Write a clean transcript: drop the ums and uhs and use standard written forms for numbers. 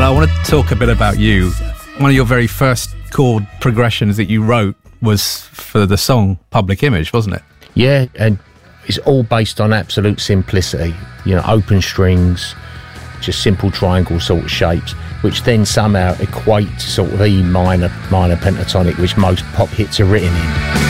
I want to talk a bit about you. One of your very first chord progressions that you wrote was for the song Public Image, wasn't it? Yeah, and it's all based on absolute simplicity. Open strings, just simple triangle sort of shapes, which then somehow equate to sort of E minor pentatonic, which most pop hits are written in.